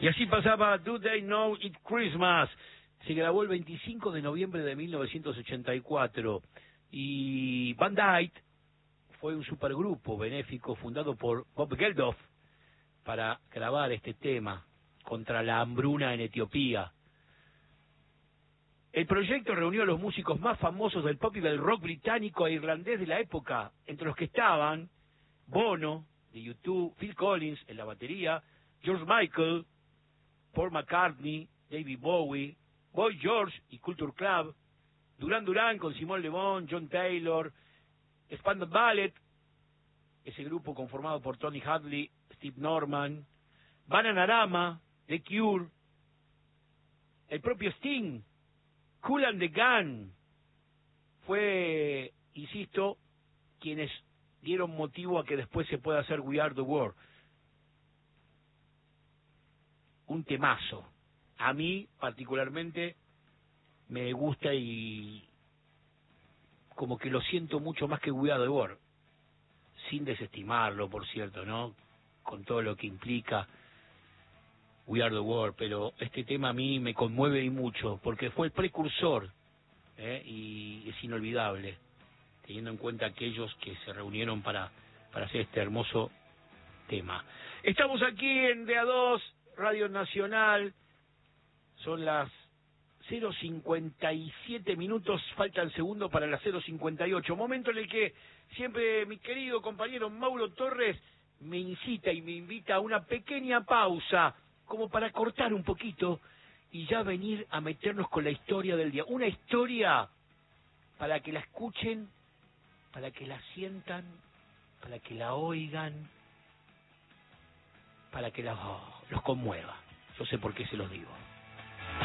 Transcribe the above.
Y así pasaba Do They Know It's Christmas. Se grabó el 25 de noviembre de 1984. Y Band Aid fue un supergrupo benéfico fundado por Bob Geldof para grabar este tema contra la hambruna en Etiopía. El proyecto reunió a los músicos más famosos del pop y del rock británico e irlandés de la época, entre los que estaban Bono, de U2, Phil Collins en la batería, George Michael, Paul McCartney, David Bowie, Boy George y Culture Club, Duran Duran con Simon Le Bon, John Taylor, Spandau Ballet, ese grupo conformado por Tony Hadley, Steve Norman, Bananarama, The Cure, el propio Sting, Kool and the Gang, fue, insisto, quienes dieron motivo a que después se pueda hacer We Are the World. Un temazo. A mí, particularmente, me gusta y como que lo siento mucho más que We Are the World. Sin desestimarlo, por cierto, ¿no? Con todo lo que implica We Are the World, pero este tema a mí me conmueve y mucho, porque fue el precursor, y es inolvidable, teniendo en cuenta aquellos que se reunieron para hacer este hermoso tema. Estamos aquí en DA2, Radio Nacional, son las 0:57 minutos, faltan segundos para las 0:58, momento en el que siempre mi querido compañero Mauro Torres me incita y me invita a una pequeña pausa, como para cortar un poquito y ya venir a meternos con la historia del día. Una historia para que la escuchen, para que la sientan, para que la oigan, para que los conmueva. Yo sé por qué se los digo.